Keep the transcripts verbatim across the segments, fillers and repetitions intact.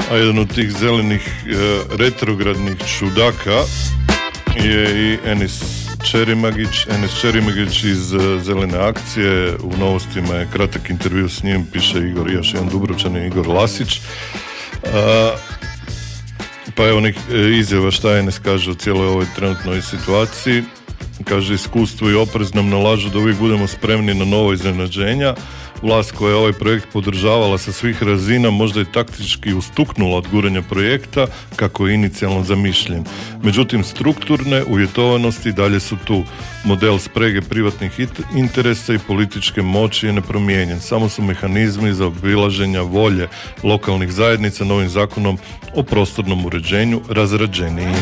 A jedan od tih zelenih e, retrogradnih čudaka je i Enis Čerimagić. Enis Čerimagić iz uh, Zelene akcije. U Novostima je kratak intervju s njim, piše Igor, još jedan Dubrovčanin, Igor Lasić. Uh, pa evo nek izjava šta Enis kaže o cijeloj ovoj trenutnoj situaciji. Kaže, iskustvo i oprez nam nalažu da uvijek budemo spremni na novo iznenađenja. Vlast koja je ovaj projekt podržavala sa svih razina možda je taktički ustuknula od guranja projekta kako je inicijalno zamišljen. Međutim, strukturne uvjetovanosti dalje su tu. Model sprege privatnih interesa i političke moći je nepromijenjen. Samo su mehanizmi za obilaženja volje lokalnih zajednica novim zakonom o prostornom uređenju razrađeniji.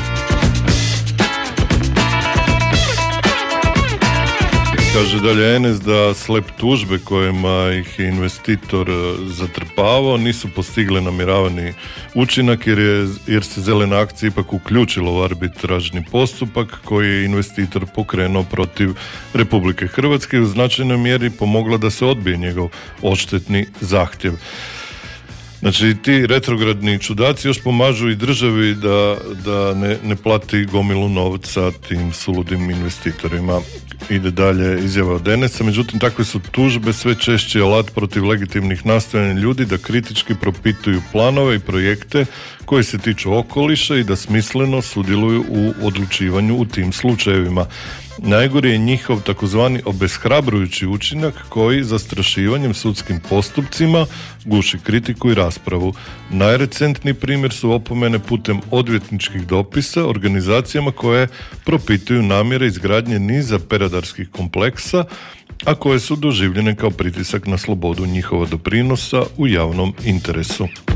Kaže dalje Enes da slep tužbe kojima ih je investitor zatrpavao nisu postigle namjeravani učinak jer, je, jer se Zelena akcija ipak uključila u arbitražni postupak koji je investitor pokrenuo protiv Republike Hrvatske i u značajnoj mjeri pomogla da se odbije njegov odštetni zahtjev. Znači, ti retrogradni čudaci još pomažu i državi da, da ne, ne plati gomilu novca tim suludim investitorima. Ide dalje izjava od Enesa, međutim takve su tužbe sve češće alat protiv legitimnih nastojanja ljudi da kritički propituju planove i projekte koji se tiču okoliša i da smisleno sudjeluju u odlučivanju u tim slučajevima. Najgori je njihov takozvani obeshrabrujući učinak koji zastrašivanjem sudskim postupcima guši kritiku i raspravu. Najrecentniji primjer su opomene putem odvjetničkih dopisa organizacijama koje propituju namjere izgradnje niza peradarskih kompleksa, a koje su doživljene kao pritisak na slobodu njihova doprinosa u javnom interesu.